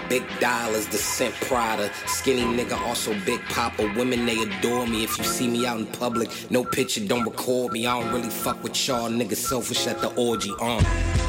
Big dollars, the scent Prada. Skinny nigga, also big papa. Women, they adore me. If you see me out in public, no picture, don't record me. I don't really fuck with y'all niggas selfish at the orgy,